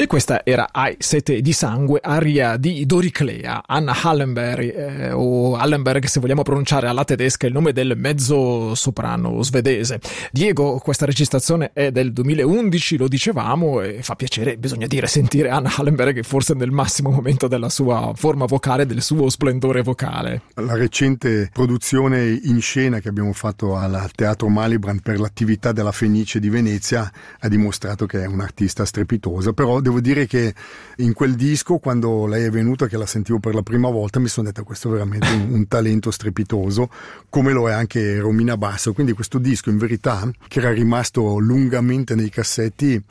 E questa era Hai sete di sangue, aria di Doriclea, Anna Hallenberg, o Hallenberg se vogliamo pronunciare alla tedesca il nome del mezzo soprano svedese. Diego, questa registrazione è del 2011, lo dicevamo, e fa piacere, bisogna dire, sentire Anna Hallenberg forse nel massimo momento della sua forma vocale, del suo splendore vocale. La recente produzione in scena che abbiamo fatto al Teatro Malibran per l'attività della Fenice di Venezia ha dimostrato che è un'artista strepitosa, però devo dire che in quel disco, quando lei è venuta, che la sentivo per la prima volta, mi sono detto: questo è veramente un talento strepitoso, come lo è anche Romina Basso. Quindi questo disco, in verità, che era rimasto lungamente nei cassetti,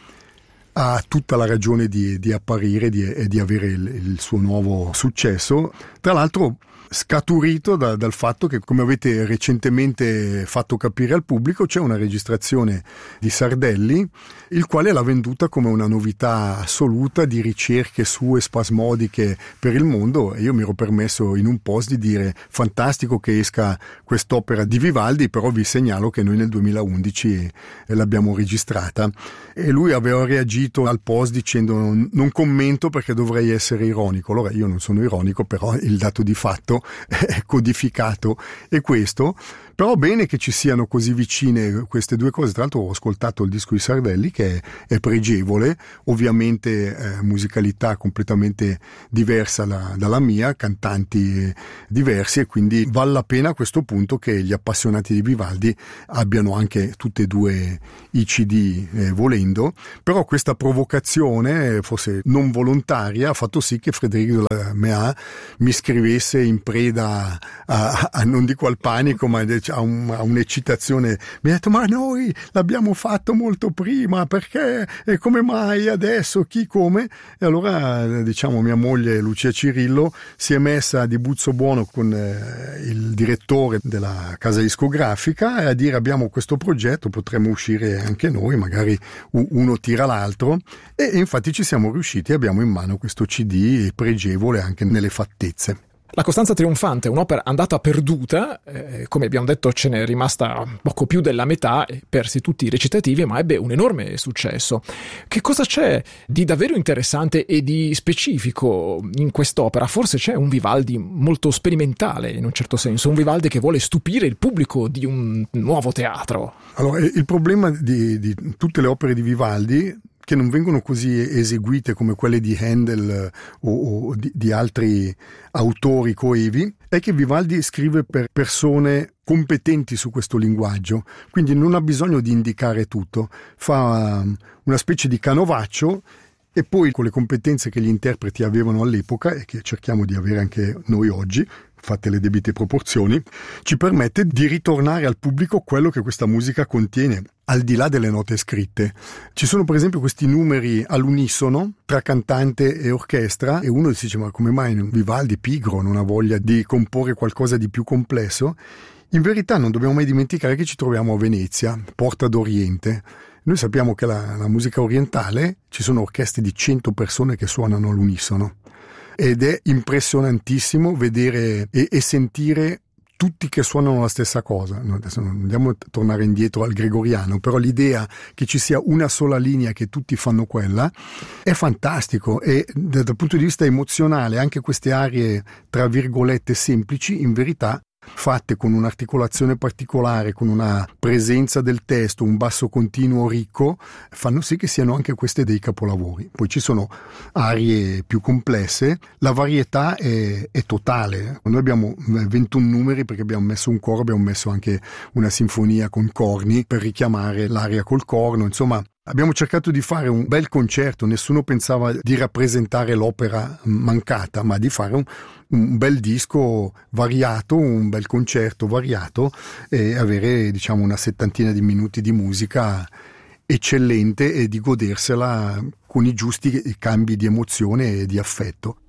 ha tutta la ragione di apparire e di avere il suo nuovo successo. Tra l'altro scaturito dal fatto che, come avete recentemente fatto capire al pubblico, c'è una registrazione di Sardelli, il quale l'ha venduta come una novità assoluta di ricerche sue spasmodiche per il mondo, e io mi ero permesso in un post di dire: fantastico che esca quest'opera di Vivaldi, però vi segnalo che noi nel 2011 l'abbiamo registrata. E lui aveva reagito al post dicendo: non commento perché dovrei essere ironico. Allora io non sono ironico, però il dato di fatto è codificato, e questo. Però bene che ci siano così vicine queste due cose. Tra l'altro ho ascoltato il disco di Sardelli, che è pregevole, ovviamente musicalità completamente diversa dalla mia, cantanti diversi, e quindi vale la pena a questo punto che gli appassionati di Vivaldi abbiano anche tutte e due i CD volendo. Però questa provocazione, forse non volontaria, ha fatto sì che Frédéric de la Mea mi scrivesse in preda a non dico al panico, ma a un'eccitazione. Mi ha detto: ma noi l'abbiamo fatto molto prima, perché e come mai adesso, chi, come? E allora, diciamo, mia moglie Lucia Cirillo si è messa di buzzo buono con il direttore della casa discografica a dire: abbiamo questo progetto, potremmo uscire anche noi, magari uno tira l'altro, e infatti ci siamo riusciti. Abbiamo in mano questo CD pregevole anche nelle fattezze. La Costanza Trionfante è un'opera andata perduta, come abbiamo detto ce n'è rimasta poco più della metà, persi tutti i recitativi, ma ebbe un enorme successo. Che cosa c'è di davvero interessante e di specifico in quest'opera? Forse c'è un Vivaldi molto sperimentale, in un certo senso, un Vivaldi che vuole stupire il pubblico di un nuovo teatro. Allora, il problema di tutte le opere di Vivaldi, che non vengono così eseguite come quelle di Handel o di altri autori coevi, è che Vivaldi scrive per persone competenti su questo linguaggio, quindi non ha bisogno di indicare tutto, fa una specie di canovaccio, e poi con le competenze che gli interpreti avevano all'epoca e che cerchiamo di avere anche noi oggi, fatte le debite proporzioni, ci permette di ritornare al pubblico quello che questa musica contiene, al di là delle note scritte. Ci sono per esempio questi numeri all'unisono tra cantante e orchestra, e uno si dice: ma come mai Vivaldi, pigro, non ha voglia di comporre qualcosa di più complesso? In verità non dobbiamo mai dimenticare che ci troviamo a Venezia, porta d'Oriente. Noi sappiamo che la musica orientale, ci sono orchestre di 100 persone che suonano all'unisono, ed è impressionantissimo vedere e sentire tutti che suonano la stessa cosa. No, adesso non andiamo a tornare indietro al gregoriano, però l'idea che ci sia una sola linea, che tutti fanno quella, è fantastico. E dal punto di vista emozionale, anche queste arie tra virgolette semplici, in verità fatte con un'articolazione particolare, con una presenza del testo, un basso continuo ricco, fanno sì che siano anche queste dei capolavori. Poi ci sono arie più complesse, la varietà è totale. Noi abbiamo 21 numeri perché abbiamo messo un coro, abbiamo messo anche una sinfonia con corni per richiamare l'aria col corno, insomma. Abbiamo cercato di fare un bel concerto, nessuno pensava di rappresentare l'opera mancata, ma di fare un bel disco variato, un bel concerto variato, e avere, diciamo, una 70 di minuti di musica eccellente e di godersela con i giusti cambi di emozione e di affetto.